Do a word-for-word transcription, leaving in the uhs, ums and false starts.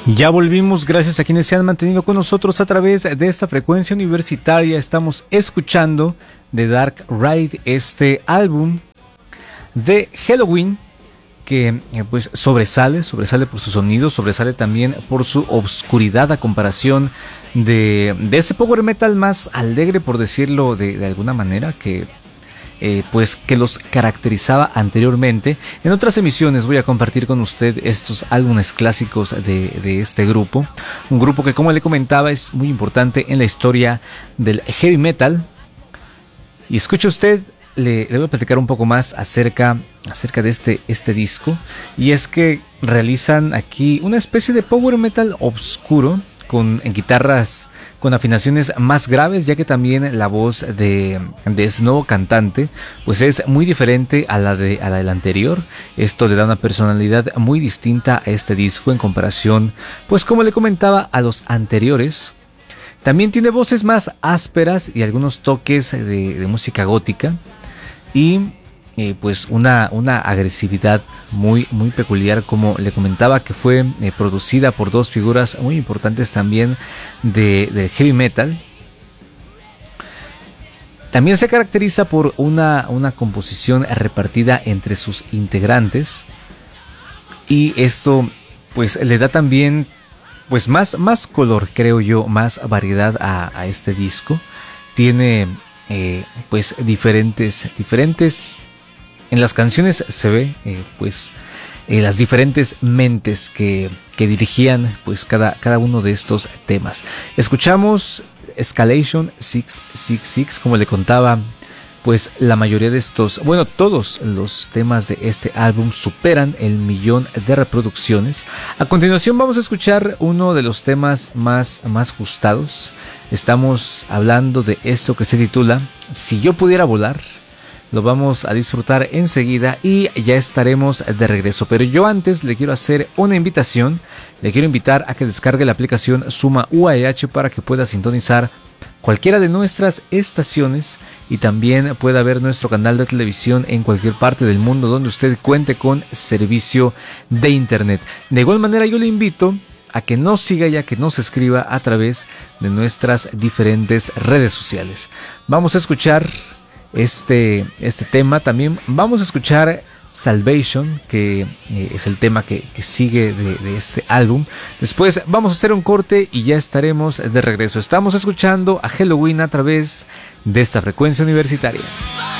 Ya volvimos, gracias a quienes se han mantenido con nosotros a través de esta frecuencia universitaria. Estamos escuchando The Dark Ride, este álbum de Helloween que eh, pues sobresale, sobresale por su sonido, sobresale también por su obscuridad a comparación de, de ese power metal más alegre, por decirlo de, de alguna manera, que Eh, pues que los caracterizaba anteriormente. En otras emisiones voy a compartir con usted estos álbumes clásicos de, de este grupo, un grupo que, como le comentaba, es muy importante en la historia del heavy metal. Y escuche usted, le, le voy a platicar un poco más acerca, acerca de este, este disco, y es que realizan aquí una especie de power metal oscuro con en guitarras con afinaciones más graves, ya que también la voz de, de ese nuevo cantante pues es muy diferente a la, de, a la del anterior. Esto le da una personalidad muy distinta a este disco en comparación, pues como le comentaba, a los anteriores. También tiene voces más ásperas y algunos toques de, de música gótica y Eh, pues una, una agresividad muy, muy peculiar, como le comentaba, que fue eh, producida por dos figuras muy importantes también de, de heavy metal. También se caracteriza por una, una composición repartida entre sus integrantes, y esto pues le da también pues más, más color, creo yo, más variedad a, a este disco. Tiene eh, pues diferentes diferentes en las canciones se ve eh, pues eh, las diferentes mentes que, que dirigían pues cada, cada uno de estos temas. Escuchamos Escalation seiscientos sesenta y seis, como le contaba, pues la mayoría de estos, bueno, todos los temas de este álbum superan el millón de reproducciones. A continuación vamos a escuchar uno de los temas más, más gustados. Estamos hablando de esto que se titula Si yo pudiera volar. Lo vamos a disfrutar enseguida y ya estaremos de regreso. Pero yo antes le quiero hacer una invitación. Le quiero invitar a que descargue la aplicación Suma U A E H para que pueda sintonizar cualquiera de nuestras estaciones y también pueda ver nuestro canal de televisión en cualquier parte del mundo donde usted cuente con servicio de internet. De igual manera, yo le invito a que nos siga y a que nos escriba a través de nuestras diferentes redes sociales. Vamos a escuchar Este, este tema. También vamos a escuchar Salvation, que eh, es el tema que, que sigue de, de este álbum. Después vamos a hacer un corte y ya estaremos de regreso. Estamos escuchando a Helloween a través de esta frecuencia universitaria.